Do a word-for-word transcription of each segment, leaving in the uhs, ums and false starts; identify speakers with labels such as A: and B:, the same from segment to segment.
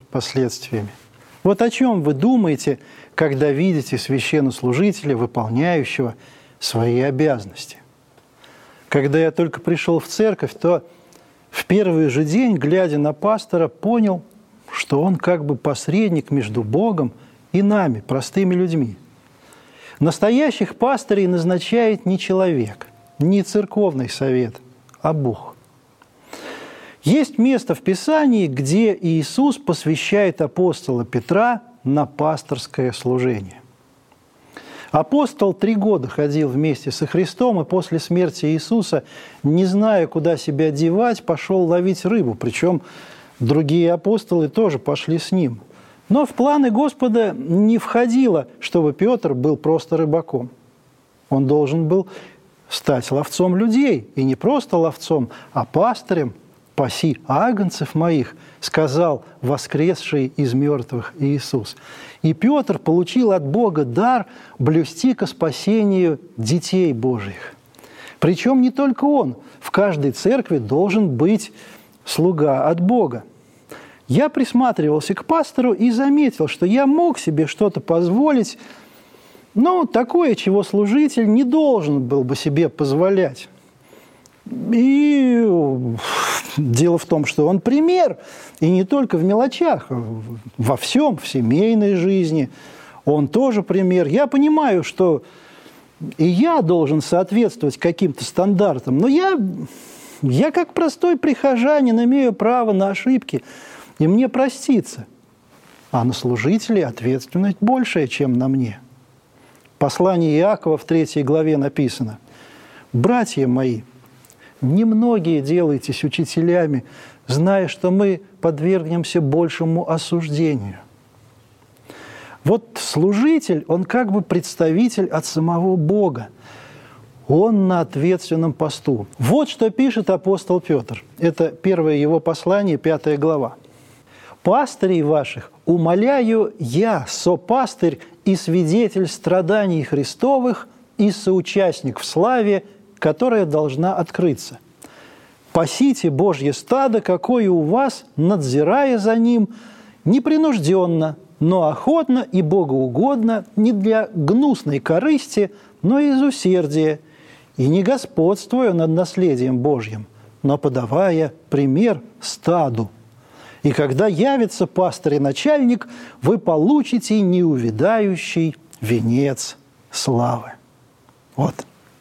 A: последствиями. Вот о чем вы думаете, когда видите священнослужителя, выполняющего свои обязанности? Когда я только пришел в церковь, то в первый же день, глядя на пастора, понял, что он как бы посредник между Богом и нами, простыми людьми. Настоящих пастырей назначает не человек, не церковный совет, а Бог. Есть место в Писании, где Иисус посвящает апостола Петра на пасторское служение. Апостол три года ходил вместе со Христом, и после смерти Иисуса, не зная, куда себя девать, пошел ловить рыбу. Причем другие апостолы тоже пошли с ним. Но в планы Господа не входило, чтобы Петр был просто рыбаком. Он должен был стать ловцом людей. И не просто ловцом, а пастырем. «Паси агнцев моих», сказал воскресший из мертвых Иисус. И Петр получил от Бога дар блюсти ко спасению детей Божьих. Причем не только он. В каждой церкви должен быть слуга от Бога. Я присматривался к пастору и заметил, что я мог себе что-то позволить, но такое, чего служитель не должен был бы себе позволять. И дело в том, что он пример, и не только в мелочах, во всем, в семейной жизни. Он тоже пример. Я понимаю, что и я должен соответствовать каким-то стандартам, но я, я как простой прихожанин имею право на ошибки, и мне проститься. А на служителей ответственность большая, чем на мне. В послании Иакова в третьей главе написано: «Братья мои, немногие делайтесь учителями, зная, что мы подвергнемся большему осуждению». Вот служитель, он как бы представитель от самого Бога. Он на ответственном посту. Вот что пишет апостол Петр. Это первое его послание, пятая глава. «Пастырей ваших умоляю я, сопастырь и свидетель страданий Христовых и соучастник в славе, которая должна открыться. Пасите Божье стадо, какое у вас, надзирая за ним, непринужденно, но охотно и богоугодно, не для гнусной корысти, но из усердия, и не господствуя над наследием Божьим, но подавая пример стаду. И когда явится пастырь и начальник, вы получите неувядающий венец славы». Вот.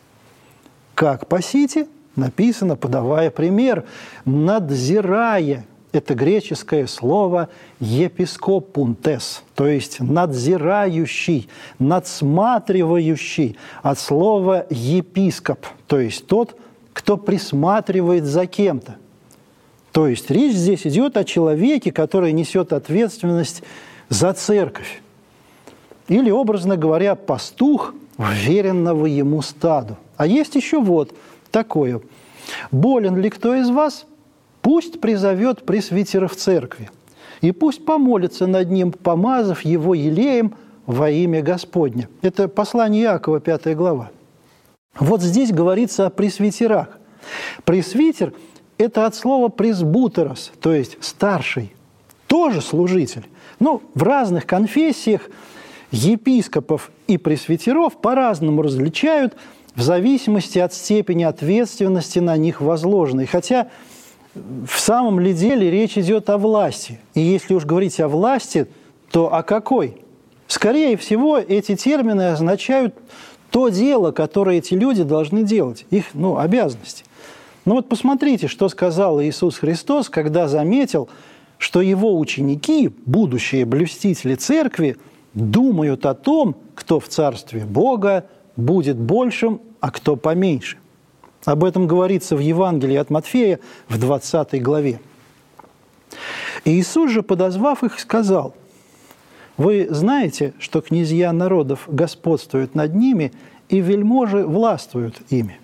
A: Как пасите? Написано, подавая пример, надзирая. Это греческое слово «епископунтес», то есть надзирающий, надсматривающий, от слова «епископ», то есть тот, кто присматривает за кем-то. То есть речь здесь идет о человеке, который несет ответственность за церковь. Или, образно говоря, пастух вверенного ему стаду. А есть еще вот такое. «Болен ли кто из вас? Пусть призовет пресвитера в церкви, и пусть помолится над ним, помазав его елеем во имя Господне». Это послание Иакова, пятая глава. Вот здесь говорится о пресвитерах. Пресвитер – это от слова «пресбутерос», то есть «старший», тоже служитель. Ну, в разных конфессиях епископов и пресвитеров по-разному различают в зависимости от степени ответственности на них возложенной. Хотя в самом ли деле речь идет о власти. И если уж говорить о власти, то о какой? Скорее всего, эти термины означают то дело, которое эти люди должны делать, их ну, обязанности. Ну вот посмотрите, что сказал Иисус Христос, когда заметил, что его ученики, будущие блюстители церкви, думают о том, кто в Царстве Бога будет большим, а кто поменьше. Об этом говорится в Евангелии от Матфея в двадцатой главе. Иисус же, подозвав их, сказал: «Вы знаете, что князья народов господствуют над ними, и вельможи властвуют ими.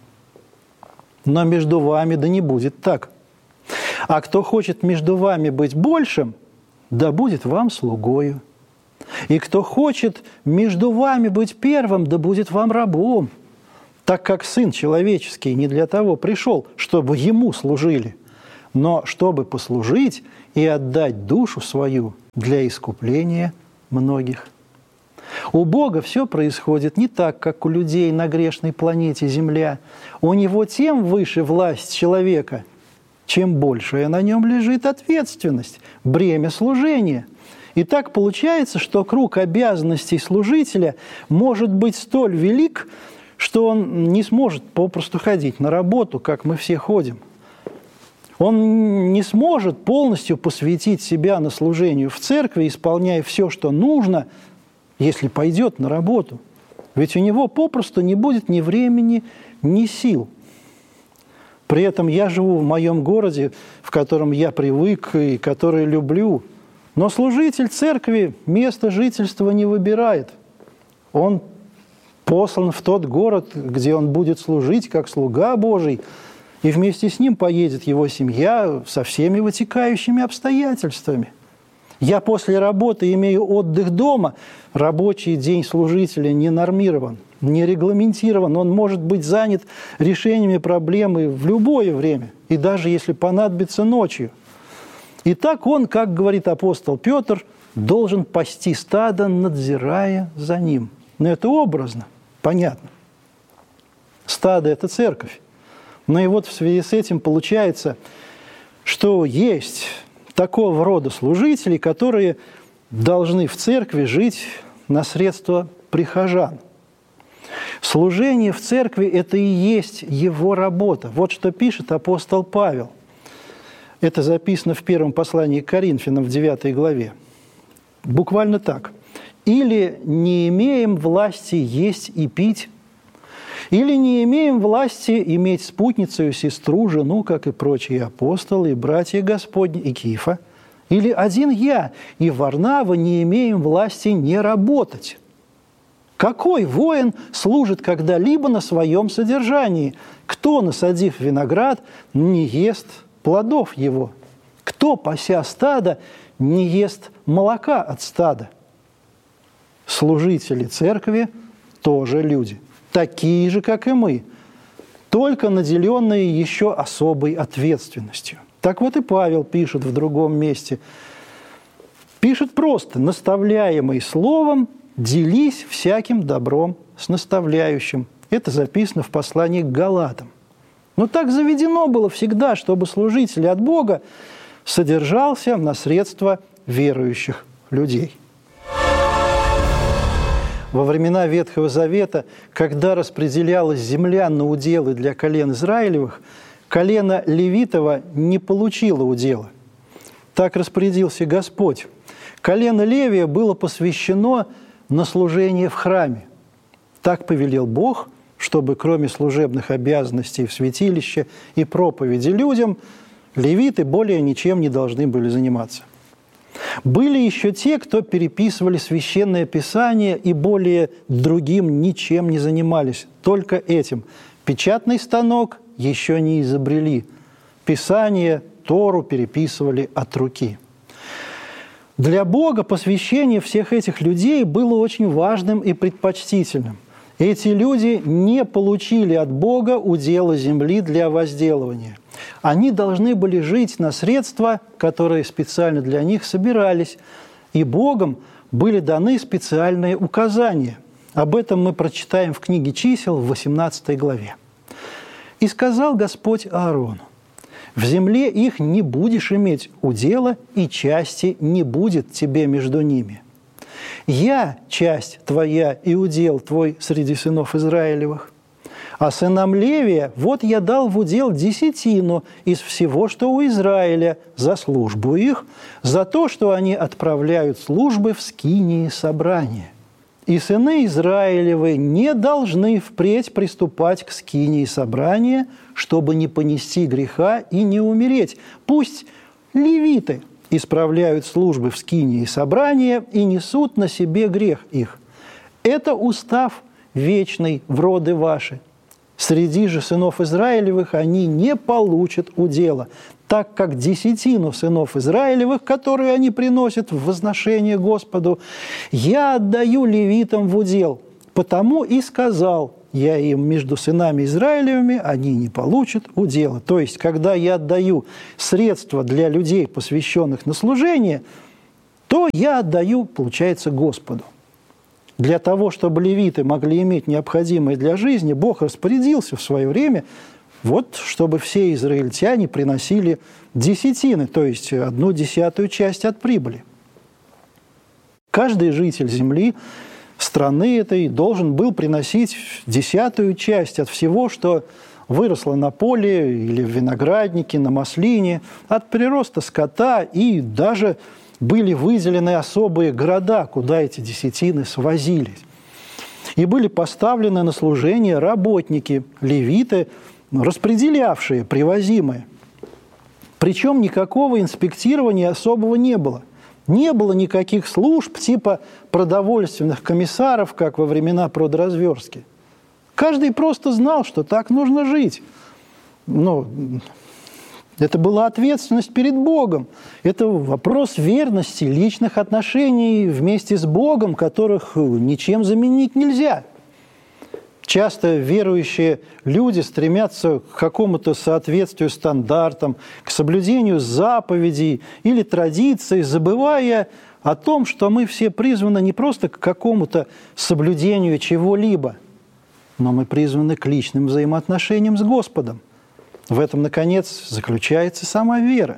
A: Но между вами да не будет так. А кто хочет между вами быть большим, да будет вам слугою. И кто хочет между вами быть первым, да будет вам рабом, так как Сын Человеческий не для того пришел, чтобы Ему служили, но чтобы послужить и отдать душу свою для искупления многих. У Бога все происходит не так, как у людей на грешной планете Земля. У Него тем выше власть человека, чем большая на нем лежит ответственность, бремя служения. И так получается, что круг обязанностей служителя может быть столь велик, что он не сможет попросту ходить на работу, как мы все ходим. Он не сможет полностью посвятить себя на служению в церкви, исполняя все, что нужно, если пойдет на работу. Ведь у него попросту не будет ни времени, ни сил. При этом я живу в моем городе, в котором я привык и который люблю. Но служитель церкви место жительства не выбирает. Он послан в тот город, где он будет служить как слуга Божий, и вместе с ним поедет его семья со всеми вытекающими обстоятельствами. Я после работы имею отдых дома. Рабочий день служителя не нормирован, не регламентирован. Он может быть занят решениями проблемы в любое время, и даже если понадобится ночью. Итак, он, как говорит апостол Петр, должен пасти стадо, надзирая за ним. Но это образно, понятно. Стадо – это церковь. Но и вот в связи с этим получается, что есть такого рода служители, которые должны в церкви жить на средства прихожан. Служение в церкви – это и есть его работа. Вот что пишет апостол Павел. Это записано в первом послании к Коринфянам в девятой главе. Буквально так. «Или не имеем власти есть и пить, или не имеем власти иметь спутницу, сестру, жену, как и прочие апостолы, и братья Господни, и Кифа, или один я и Варнава не имеем власти не работать. Какой воин служит когда-либо на своем содержании? Кто, насадив виноград, не ест плодов его? Кто, пася стадо, не ест молока от стада?» Служители церкви тоже люди, такие же, как и мы, только наделенные еще особой ответственностью. Так вот и Павел пишет в другом месте. Пишет просто: «Наставляемый словом, делись всяким добром с наставляющим». Это записано в послании к Галатам. Но так заведено было всегда, чтобы служитель от Бога содержался на средства верующих людей. Во времена Ветхого Завета, когда распределялась земля на уделы для колен Израилевых, колено Левитова не получило удела. Так распорядился Господь. Колено Левия было посвящено на служение в храме. Так повелел Бог, чтобы кроме служебных обязанностей в святилище и проповеди людям, левиты более ничем не должны были заниматься. Были еще те, кто переписывали Священное Писание и более другим ничем не занимались, только этим. Печатный станок еще не изобрели. Писание, Тору переписывали от руки. Для Бога посвящение всех этих людей было очень важным и предпочтительным. Эти люди не получили от Бога удела земли для возделывания. Они должны были жить на средства, которые специально для них собирались, и Богом были даны специальные указания. Об этом мы прочитаем в книге «Чисел» в восемнадцатой главе. «И сказал Господь Аарону: в земле их не будешь иметь удела, и части не будет тебе между ними. Я – часть твоя и удел твой среди сынов Израилевых. А сынам Левия вот я дал в удел десятину из всего, что у Израиля, за службу их, за то, что они отправляют службы в скинии собрания. И сыны Израилевы не должны впредь приступать к скинии собрания, чтобы не понести греха и не умереть. Пусть левиты исправляют службы в скинии собрания и несут на себе грех их. Это устав вечный в роды ваши. Среди же сынов Израилевых они не получат удела, так как десятину сынов Израилевых, которые они приносят в возношение Господу, я отдаю левитам в удел. Потому и сказал: я им между сынами Израилевыми, они не получат удела. То есть, когда я отдаю средства для людей, посвященных на служение, то я отдаю, получается, Господу. Для того, чтобы левиты могли иметь необходимое для жизни, Бог распорядился в свое время, вот, чтобы все израильтяне приносили десятины, то есть одну десятую часть от прибыли. Каждый житель земли, страны этой, должен был приносить десятую часть от всего, что выросло на поле или в винограднике, на маслине, от прироста скота, и даже были выделены особые города, куда эти десятины свозились. И были поставлены на служение работники, левиты, распределявшие привозимые. Причем никакого инспектирования особого не было. Не было никаких служб типа продовольственных комиссаров, как во времена продразверстки. Каждый просто знал, что так нужно жить. Ну, это была ответственность перед Богом. Это вопрос верности, личных отношений вместе с Богом, которых ничем заменить нельзя. Часто верующие люди стремятся к какому-то соответствию стандартам, к соблюдению заповедей или традиций, забывая о том, что мы все призваны не просто к какому-то соблюдению чего-либо, но мы призваны к личным взаимоотношениям с Господом. В этом, наконец, заключается сама вера.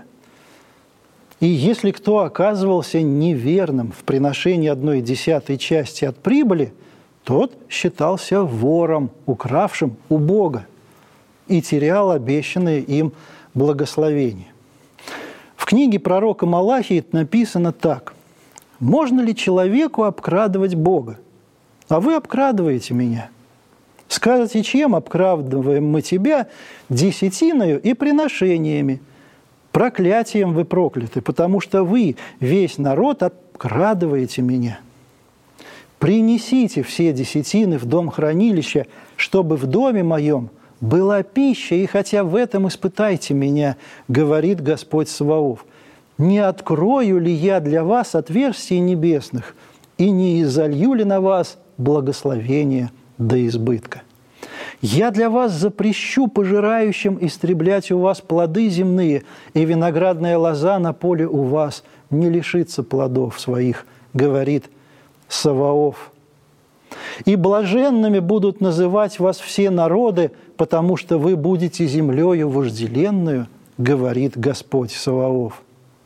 A: И если кто оказывался неверным в приношении одной десятой части от прибыли, тот считался вором, укравшим у Бога, и терял обещанное им благословение. В книге пророка Малахии написано так: «Можно ли человеку обкрадывать Бога? А вы обкрадываете меня. Скажете, чем обкрадываем мы тебя? Десятиною и приношениями. Проклятием вы прокляты, потому что вы, весь народ, обкрадываете меня. Принесите все десятины в дом хранилища, чтобы в доме моем была пища, и хотя в этом испытайте меня, говорит Господь Саваоф. Не открою ли я для вас отверстий небесных, и не изолью ли на вас благословение до избытка? Я для вас запрещу пожирающим истреблять у вас плоды земные, и виноградная лоза на поле у вас не лишится плодов своих, говорит Саваоф. И блаженными будут называть вас все народы, потому что вы будете землею вожделенную, говорит Господь Саваоф».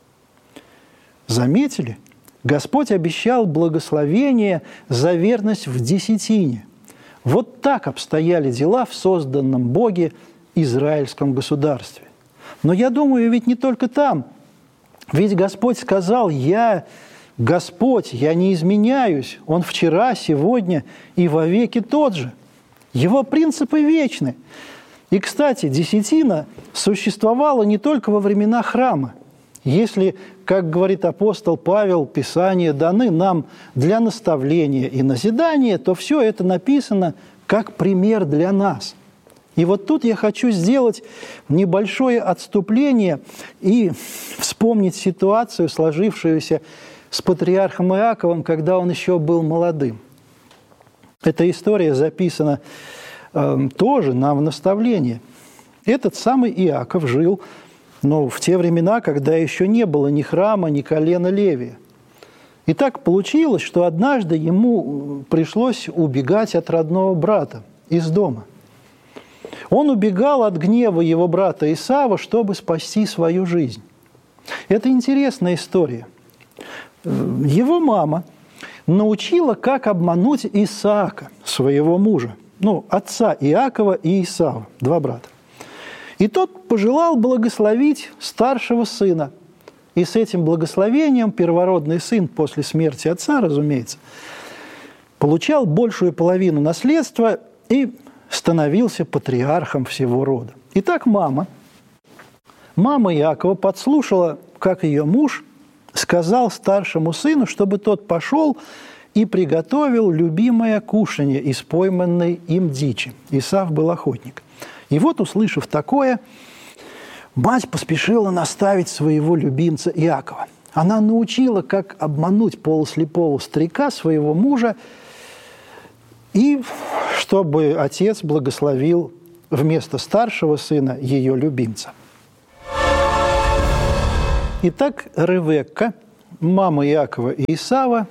A: Заметили? Господь обещал благословение за верность в десятине. Вот так обстояли дела в созданном Боге израильском государстве. Но я думаю, ведь не только там. Ведь Господь сказал: «Я Господь, я не изменяюсь, Он вчера, сегодня и вовеки тот же». Его принципы вечны. И, кстати, десятина существовала не только во времена храма. Если, как говорит апостол Павел, Писания даны нам для наставления и назидания, то все это написано как пример для нас. И вот тут я хочу сделать небольшое отступление и вспомнить ситуацию, сложившуюся с патриархом Иаковом, когда он еще был молодым. Эта история записана э, тоже нам в наставлении. Этот самый Иаков жил, но в те времена, когда еще не было ни храма, ни колена Левия. И так получилось, что однажды ему пришлось убегать от родного брата из дома. Он убегал от гнева его брата Исава, чтобы спасти свою жизнь. Это интересная история. Его мама научила, как обмануть Исаака, своего мужа, ну, отца Иакова и Исава, два брата. И тот пожелал благословить старшего сына. И с этим благословением первородный сын, после смерти отца, разумеется, получал большую половину наследства и становился патриархом всего рода. Итак, мама, мама Иакова подслушала, как ее муж сказал старшему сыну, чтобы тот пошел и приготовил любимое кушанье из пойманной им дичи. Исав был охотник. И вот, услышав такое, мать поспешила наставить своего любимца Иакова. Она научила, как обмануть полуслепого старика, своего мужа, и чтобы отец благословил вместо старшего сына ее любимца. Итак, Ревекка, мама Иакова и Исава,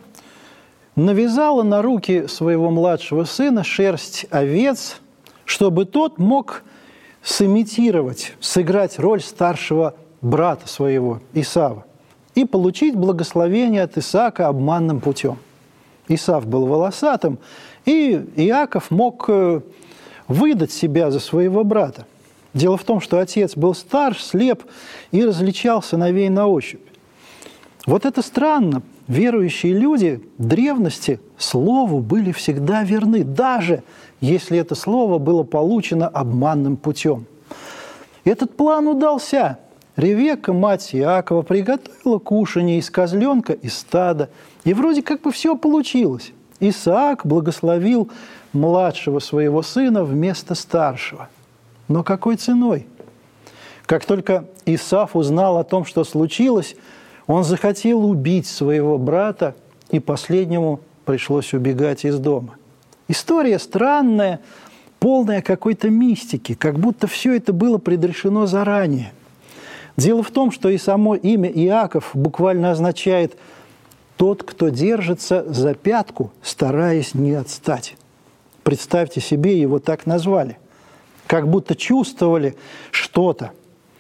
A: навязала на руки своего младшего сына шерсть овец, чтобы тот мог сымитировать, сыграть роль старшего брата своего, Исава, и получить благословение от Исаака обманным путем. Исав был волосатым, и Иаков мог выдать себя за своего брата. Дело в том, что отец был стар, слеп и различал сыновей на ощупь. Вот это странно. Верующие люди древности слову были всегда верны, даже если это слово было получено обманным путем. Этот план удался. Ревекка, мать Иакова, приготовила кушанье из козленка, из стада, и вроде как бы все получилось. Исаак благословил младшего своего сына вместо старшего. Но какой ценой? Как только Исав узнал о том, что случилось, он захотел убить своего брата, и последнему пришлось убегать из дома. История странная, полная какой-то мистики, как будто все это было предрешено заранее. Дело в том, что и само имя Иаков буквально означает «тот, кто держится за пятку, стараясь не отстать». Представьте себе, его так назвали. Как будто чувствовали что-то.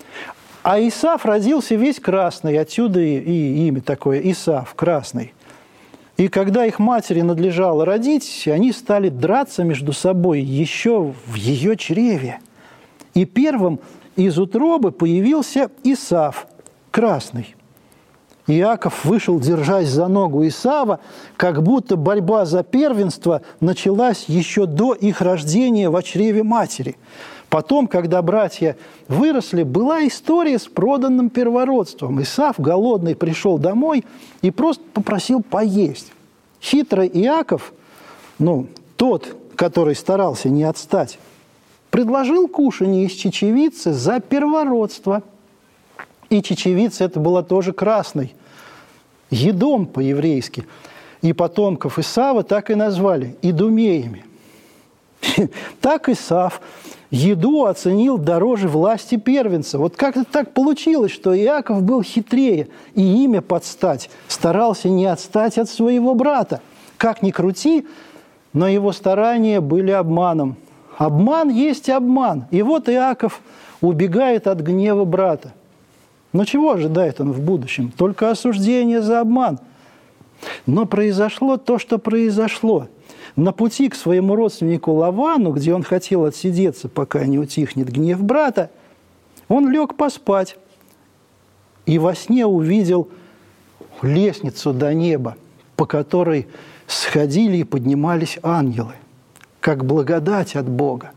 A: А Исав родился весь красный, отсюда и, и имя такое, Исав, красный. И когда их матери надлежало родить, они стали драться между собой еще в ее чреве. И первым из утробы появился Исав, красный. Иаков вышел, держась за ногу Исава, как будто борьба за первенство началась еще до их рождения в чреве матери. Потом, когда братья выросли, была история с проданным первородством. Исав, голодный, пришел домой и просто попросил поесть. Хитрый Иаков, ну, тот, который старался не отстать, предложил кушанье из чечевицы за первородство. И чечевица это была тоже красной, едом по-еврейски. И потомков Исава так и назвали – идумеями. Так Исав еду оценил дороже власти первенца. Вот как-то так получилось, что Иаков был хитрее и имя подстать, старался не отстать от своего брата. Как ни крути, но его старания были обманом. Обман есть обман. И вот Иаков убегает от гнева брата. Но чего ожидает он в будущем? Только осуждение за обман. Но произошло то, что произошло. На пути к своему родственнику Лавану, где он хотел отсидеться, пока не утихнет гнев брата, он лег поспать и во сне увидел лестницу до неба, по которой сходили и поднимались ангелы, как благодать от Бога.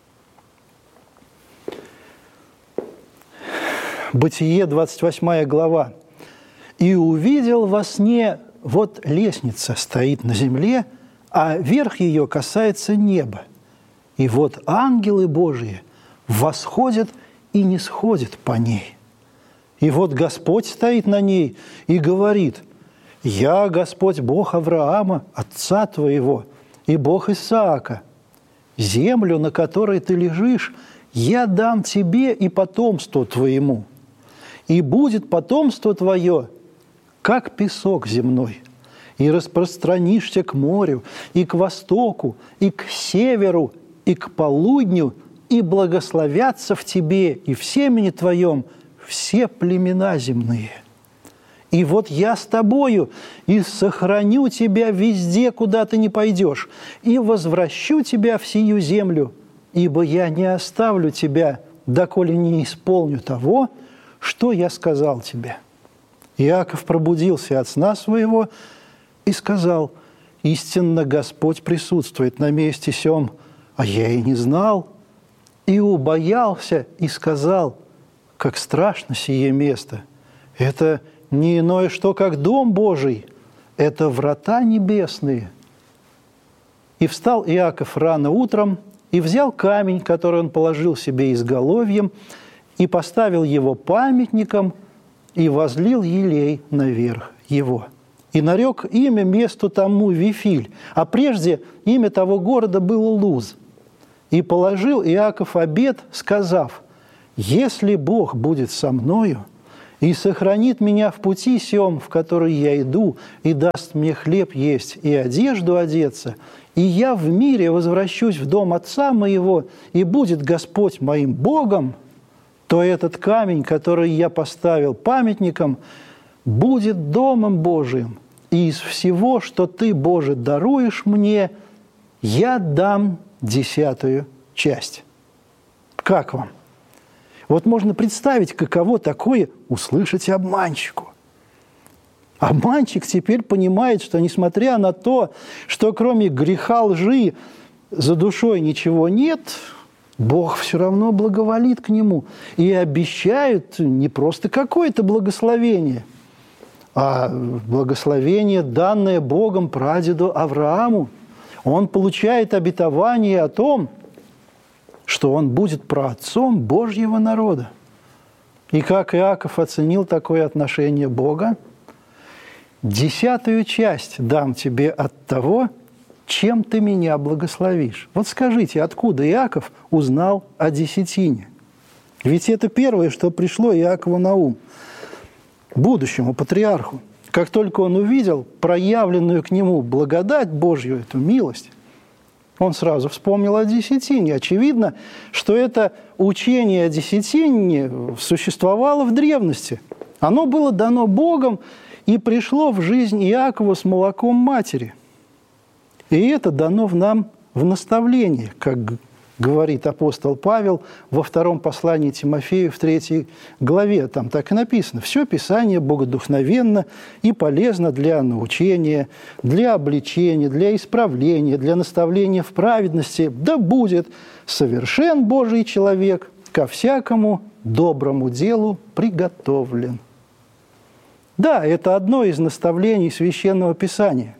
A: Бытие, двадцать восьмая глава. «И увидел во сне, вот лестница стоит на земле, а верх ее касается неба. И вот ангелы Божьи восходят и не сходят по ней. И вот Господь стоит на ней и говорит: «Я, Господь, Бог Авраама, отца твоего, и Бог Исаака. Землю, на которой ты лежишь, я дам тебе и потомству твоему. И будет потомство твое, как песок земной, и распространишься к морю, и к востоку, и к северу, и к полудню, и благословятся в тебе и в семени твоем все племена земные. И вот я с тобою, и сохраню тебя везде, куда ты не пойдешь, и возвращу тебя в сию землю, ибо я не оставлю тебя, доколе не исполню того, что я сказал тебе». Иаков пробудился от сна своего и сказал: «Истинно Господь присутствует на месте сём, а я и не знал». И убоялся и сказал: «Как страшно сие место! Это не иное что, как дом Божий, это врата небесные». И встал Иаков рано утром и взял камень, который он положил себе изголовьем, и поставил его памятником, и возлил елей наверх его. И нарек имя месту тому Вифиль, а прежде имя того города было Луз. И положил Иаков обет, сказав: «Если Бог будет со мною и сохранит меня в пути сем, в который я иду, и даст мне хлеб есть и одежду одеться, и я в мире возвращусь в дом отца моего, и будет Господь моим Богом, то этот камень, который я поставил памятником, будет домом Божиим, и из всего, что Ты, Боже, даруешь мне, я дам десятую часть». Как вам? Вот можно представить, каково такое услышать обманщику. Обманщик теперь понимает, что несмотря на то, что кроме греха лжи за душой ничего нет, Бог все равно благоволит к нему и обещает не просто какое-то благословение, а благословение, данное Богом прадеду Аврааму. Он получает обетование о том, что он будет праотцом Божьего народа. И как Иаков оценил такое отношение Бога? «Десятую часть дам тебе от того, чем ты меня благословишь». Вот скажите, откуда Иаков узнал о десятине? Ведь это первое, что пришло Иакову на ум, будущему патриарху. Как только он увидел проявленную к нему благодать Божью, эту милость, он сразу вспомнил о десятине. Очевидно, что это учение о десятине существовало в древности. Оно было дано Богом и пришло в жизнь Иакова с молоком матери. И это дано в нам в наставлении, как говорит апостол Павел во втором послании Тимофею в третьей главе. Там так и написано: «Все Писание богодухновенно и полезно для научения, для обличения, для исправления, для наставления в праведности, да будет совершен Божий человек, ко всякому доброму делу приготовлен». Да, это одно из наставлений Священного Писания.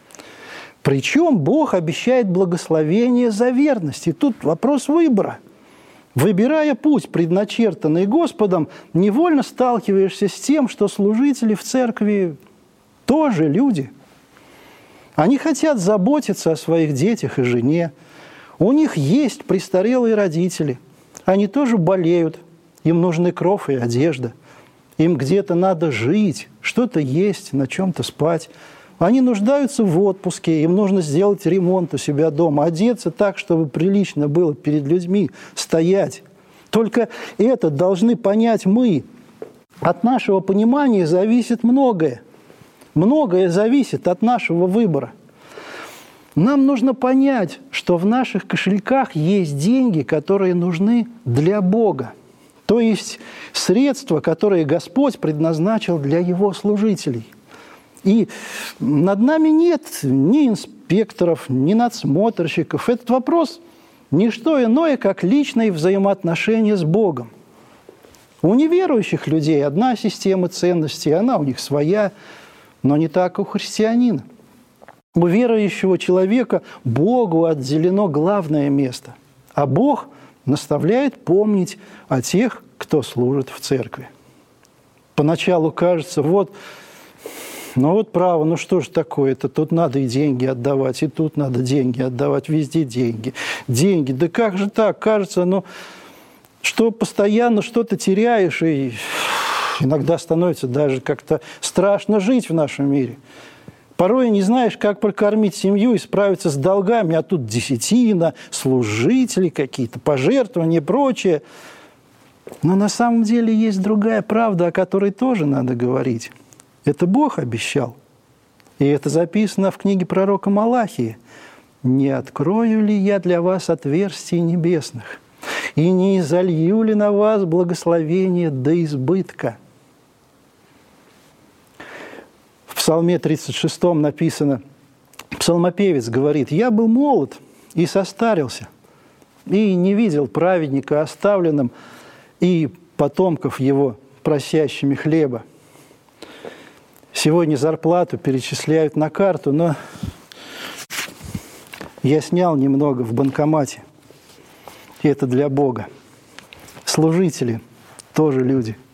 A: Причем Бог обещает благословение за верность. И тут вопрос выбора. Выбирая путь, предначертанный Господом, невольно сталкиваешься с тем, что служители в церкви тоже люди. Они хотят заботиться о своих детях и жене. У них есть престарелые родители. Они тоже болеют. Им нужны кров и одежда. Им где-то надо жить, что-то есть, на чем-то спать. Они нуждаются в отпуске, им нужно сделать ремонт у себя дома, одеться так, чтобы прилично было перед людьми стоять. Только это должны понять мы. От нашего понимания зависит многое. Многое зависит от нашего выбора. Нам нужно понять, что в наших кошельках есть деньги, которые нужны для Бога. То есть средства, которые Господь предназначил для Его служителей. И над нами нет ни инспекторов, ни надсмотрщиков. Этот вопрос – не что иное, как личные взаимоотношения с Богом. У неверующих людей одна система ценностей, она у них своя, но не так у христианина. У верующего человека Богу отделено главное место, а Бог наставляет помнить о тех, кто служит в церкви. Поначалу кажется, вот… Ну вот право, ну что ж такое-то, тут надо и деньги отдавать, и тут надо деньги отдавать, везде деньги. Деньги, да как же так, кажется, ну, что постоянно что-то теряешь, и иногда становится даже как-то страшно жить в нашем мире. Порой не знаешь, как прокормить семью и справиться с долгами, а тут десятина, служители какие-то, пожертвования и прочее. Но на самом деле есть другая правда, о которой тоже надо говорить. Это Бог обещал. И это записано в книге пророка Малахии. «Не открою ли я для вас отверстий небесных, и не изолью ли на вас благословение до избытка?» В Псалме тридцать шестом написано, псалмопевец говорит: «Я был молод и состарился, и не видел праведника оставленным, и потомков его просящими хлеба». Сегодня зарплату перечисляют на карту, но я снял немного в банкомате. И это для Бога. Служители тоже люди.